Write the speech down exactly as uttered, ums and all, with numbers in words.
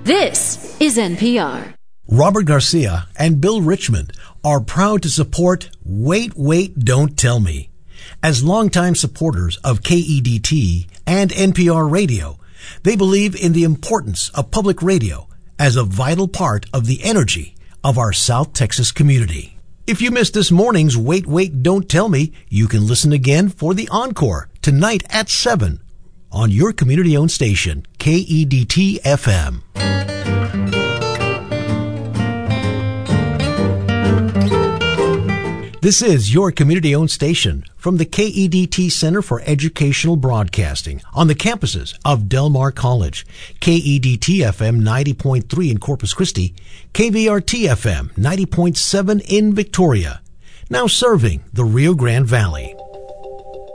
This is N P R. Robert Garcia and Bill Richmond are proud to support Wait, Wait, Don't Tell Me. As longtime supporters of K E D T and N P R Radio, they believe in the importance of public radio as a vital part of the energy of our South Texas community. If you missed this morning's Wait, Wait, Don't Tell Me, you can listen again for the encore tonight at seven on your community-owned station, K E D T F M. This is your community-owned station from the K E D T Center for Educational Broadcasting on the campuses of Del Mar College, K E D T F M ninety point three in Corpus Christi, K V R T F M ninety point seven in Victoria, now serving the Rio Grande Valley.